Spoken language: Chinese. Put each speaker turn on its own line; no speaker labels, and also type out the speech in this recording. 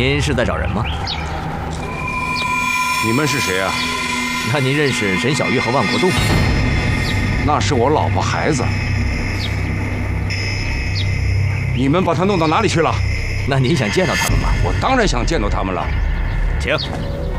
您是在找人吗？
你们是谁啊？
那您认识沈小玉和万国栋？
那是我老婆孩子。你们把她弄到哪里去了？
那您想见到他们吗？
我当然想见到他们了。
请。